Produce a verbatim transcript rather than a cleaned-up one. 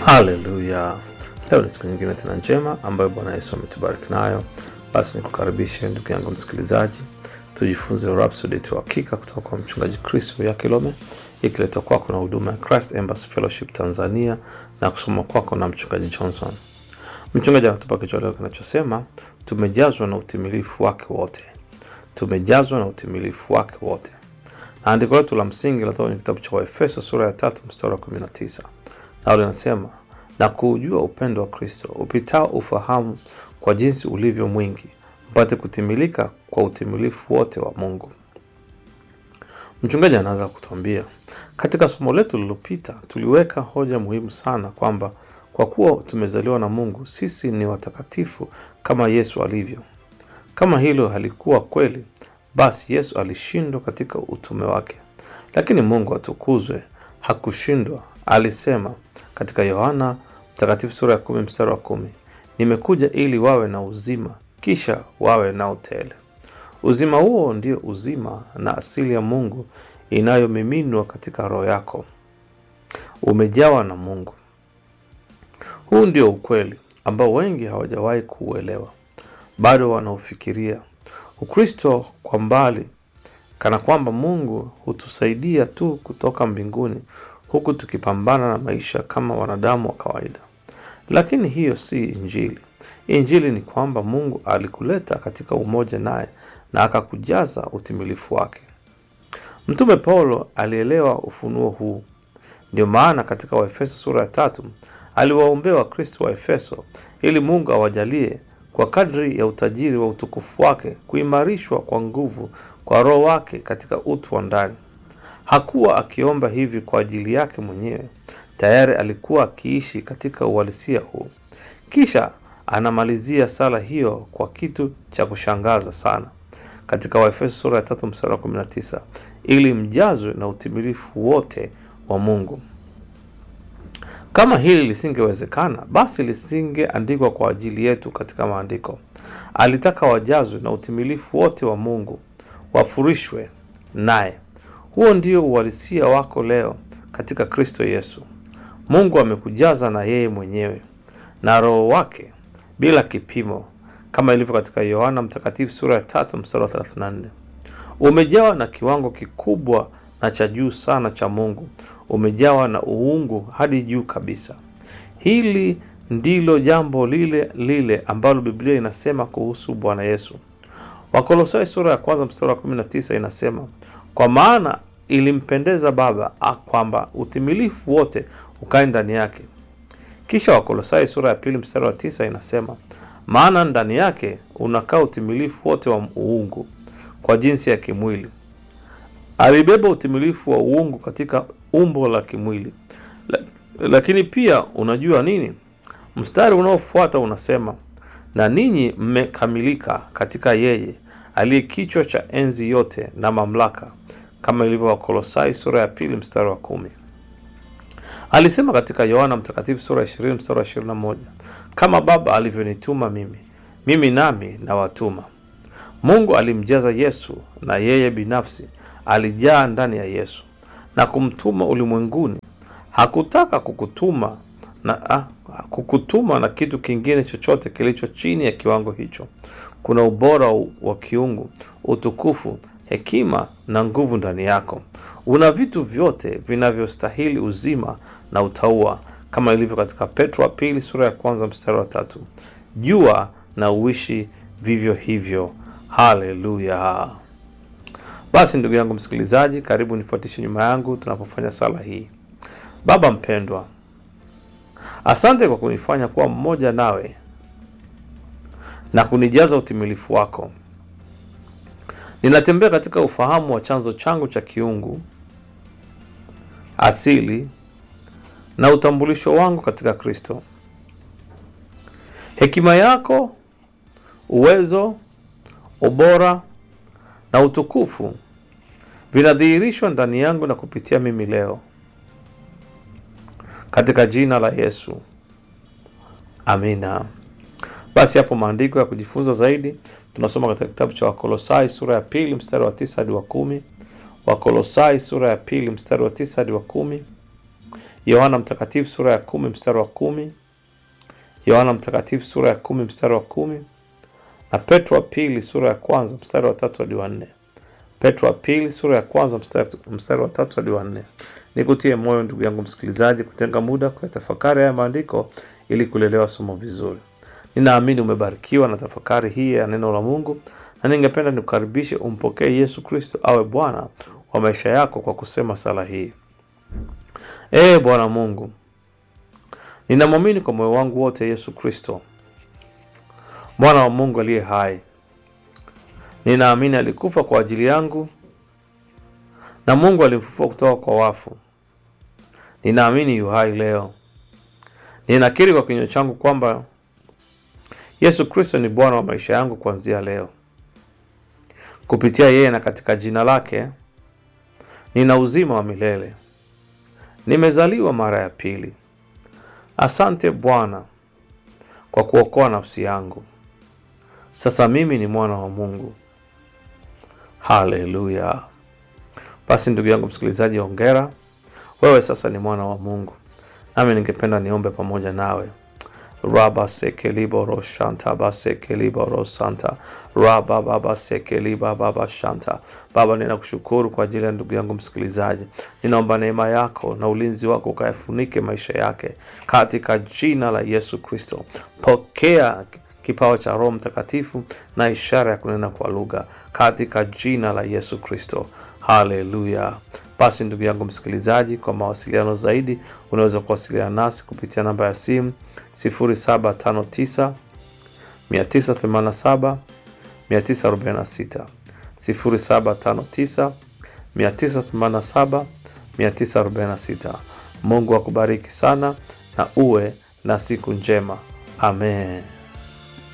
Haleluya. Leo ni siku nyingine tena njema ambayo Bwana Yesu ametubariki nayo. Basi nikukaribishe ndugu yangu msikilizaji, tujifunze Rhapsody tu hakika kutoka kwa mchungaji Chris Oyakilome, ikiletwa kwako na huduma ya Christ Embassy Fellowship Tanzania na kusoma kwako na mchungaji Johnson. Mchungaji anatupa kichwa leo kinachosema tumejazwa na utimilifu wake wote. Tumejazwa na utimilifu wake wote. Na andiko letu la msingi linatoka kwenye kitabu cha Waefeso sura ya tatu mstari wa kumi na tisa. Na linasema, na kujua upendo wa Kristo upitao ufahamu, kwa jinsi ulivyo mwingi, mpate kutimilika kwa utimilifu wote wa Mungu. Mchungaji anaanza kutuambia, katika somo letu lililopita tuliweka hoja muhimu sana kwamba kwa kuwa tumezaliwa na Mungu, sisi ni watakatifu kama Yesu alivyo. Kama hilo halikuwa kweli, basi Yesu alishindwa katika utume wake. Lakini Mungu atukuzwe, hakushindwa. Alisema katika Yohana Mtakatifu sura ya kumi mstari wa kumi, nimekuja ili wawe na uzima, kisha wawe na utele. Uzima huo ndio uzima na asili ya Mungu inayomiminwa katika roho yako. Umejawa na Mungu. Huu ndio ukweli ambao wengi hawajawahi kuuelewa. Bado wanaufikiria Ukristo kwa mbali, kana kwamba Mungu hutusaidia tu kutoka mbinguni, huku tukipambana na maisha kama wanadamu wa kawaida. Lakini hiyo si Injili. Injili ni kwamba Mungu alikuleta katika umoja naye na akakujaza utimilifu wake. Mtume Paulo alielewa ufunuo huu. Ndio maana katika Waefeso sura ya tatu aliwaombea Wakristo wa Efeso ili Mungu awajalie kwa kadri ya utajiri wa utukufu wake kuimarishwa kwa nguvu kwa roho wake katika utu wa ndani. Hakuwa akiomba hivi kwa ajili yake mwenyewe. Tayari alikuwa akiishi katika uhalisia huu. Kisha anamalizia sala hiyo kwa kitu cha kushangaza sana. Katika Waefeso sura ya tatu mstari wa kumi na tisa, ili mjazwe na utimilifu wote wa Mungu. Kama hili lisingewezekana, basi lisingeandikwa kwa ajili yetu katika maandiko. Alitaka wajazwe na utimilifu wote wa Mungu, wafurishwe naye. Huo ndio uhalisia wako leo katika Kristo Yesu. Mungu amekujaza na yeye mwenyewe na roho wake bila kipimo, kama ilivyo katika Yohana Mtakatifu sura ya tatu mstari wa thelathini na nne. Umejawa na kiwango kikubwa na cha juu sana cha Mungu. Umejawa na uungu hadi juu kabisa. Hili ndilo jambo lile lile ambalo Biblia inasema kuhusu Bwana Yesu. Wakolosai sura ya kwanza mstari wa kumi na tisa inasema, kwa maana ilimpendeza Baba kwamba utimilifu wote ukae ndani yake. Kisha Wakolosai sura ya pili mstari wa tisa inasema, maana ndani yake unakaa utimilifu wote wa uungu kwa jinsi ya kimwili. Alibeba utimilifu wa uungu katika umbo la kimwili. Lakini pia unajua nini? Mstari unaofuata unasema, na ninyi mmekamilika katika yeye aliye kichwa cha enzi yote na mamlaka, kama ilivyo Wakolosai sura ya pili mstari wa kumi. Alisema katika Yohana Mtakatifu sura ya ishirini mstari wa ishirini na moja, kama Baba alivyonituma mimi, mimi nami na watuma. Mungu alimjaza Yesu na yeye binafsi alijaa ndani ya Yesu na kumtuma ulimwenguni. Hakutaka kukutuma na ah, kukutuma na kitu kingine chochote kilicho chini ya kiwango hicho. Kuna ubora wa kiungu, utukufu, hekima na nguvu ndani yako. Una vitu vyote vinavyostahili uzima na utaua, kama ilivyo katika Petro wa pili sura ya kwanza mstari wa tatu. Jua na uishi vivyo hivyo. Haleluya. Basi ndugu yangu msikilizaji, karibu nifuatishe nyuma yangu tunapofanya sala hii. Baba mpendwa, asante kwa kunifanya kuwa mmoja nawe na kunijaza utimilifu wako. Ninatembea katika ufahamu wa chanzo changu cha kiungu, asili na utambulisho wangu katika Kristo. Hekima yako, uwezo, ubora na utukufu vinadhihirishwa ndani yangu na kupitia mimi leo, katika jina la Yesu, amina. Basi hapo maandiko ya kujifunza zaidi tunasoma katika kitabu cha Wakolosai sura ya pili mstari wa tisa hadi wa kumi. Wakolosai sura ya pili mstari wa tisa hadi wa kumi. Yohana Mtakatifu sura ya kumi mstari wa kumi, Yohana Mtakatifu sura ya kumi mstari wa kumi, na Petro wa pili sura ya kwanza mstari wa tatu hadi wa nne. Petro wa pili sura ya kwanza mstari, mstari wa tatu hadi wa nne. Nikutie moyo ndugu yangu msikilizaji kutenga muda kwa tafakari ya maandiko ili kulelewa somo vizuri. Ninaamini umebarikiwa na tafakari hii ya neno la Mungu, na ningependa nikukaribishe umpokee Yesu Kristo awe Bwana wa maisha yako kwa kusema sala hii. Ee Bwana Mungu, ninamwamini kwa moyo wangu wote Yesu Kristo, Mwana wa Mungu aliye hai. Ninaamini alikufa kwa ajili yangu na Mungu alimfufua kutoka kwa wafu. Ninaamini yu hai leo. Ninakiri kwa kinywa changu kwamba Yesu Kristo ni Bwana wa maisha yangu kuanzia leo. Kupitia yeye na katika jina lake nina uzima wa milele. Nimezaliwa mara ya pili. Asante Bwana kwa kuokoa nafsi yangu. Sasa mimi ni mwana wa Mungu. Haleluya. Basi ndugu yangu msikilizaji, hongera. Wewe sasa ni mwana wa Mungu. Nami ningependa niombe pamoja nawe. Raba sekelibo roshanta basekelibo rosanta raba baba sekeliba baba shanta. Baba, ninakushukuru kwa ajili ya ndugu yangu msikilizaji. Ninaomba neema yako na ulinzi wako ukayafunike maisha yake katika jina la Yesu Kristo. Pokea kipawa cha Roho Mtakatifu na ishara ya kunena kwa lugha katika jina la Yesu Kristo. Haleluya. Basi ndugu yangu msikilizaji, kwa mawasiliano zaidi unaweza kuwasiliana nasi kupitia namba ya simu sifuri saba tano tisa tisa themanini na saba tisa arobaini sita, sifuri saba tano tisa tisa themanini na saba tisa arobaini sita. Mungu akubariki sana na uwe na siku njema. Amen.